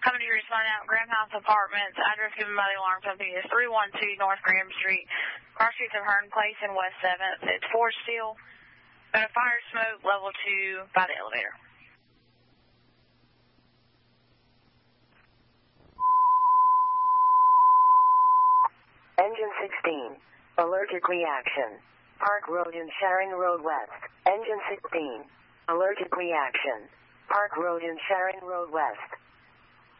Coming to your respond out, Graham House Apartments. Address given by the alarm company is 312 North Graham Street, cross streets of Hearn Place and West 7th. It's Forest Steel. Got a fire smoke, level 2 by the elevator. Engine 16. Allergic reaction. Park Road and Sharon Road West. Engine 16. Allergic reaction. Park Road and Sharon Road West.